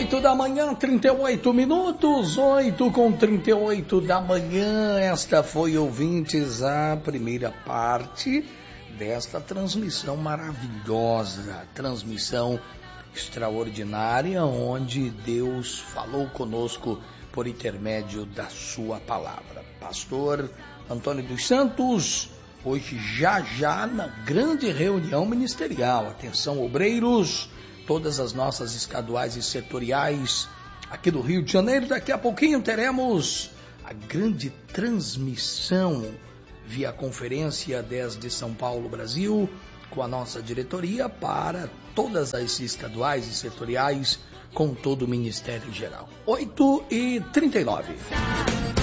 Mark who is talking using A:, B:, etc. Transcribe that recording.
A: 8 da manhã, 38 minutos, 8h38 da manhã. Esta foi, ouvintes, a primeira parte desta transmissão maravilhosa, transmissão extraordinária, onde Deus falou conosco por intermédio da sua palavra. Pastor Antônio dos Santos, hoje já na grande reunião ministerial. Atenção, obreiros, todas as nossas estaduais e setoriais aqui do Rio de Janeiro. Daqui a pouquinho teremos a grande transmissão via conferência desde São Paulo, Brasil, com a nossa diretoria para todas as estaduais e setoriais, com todo o Ministério em geral. 8h39.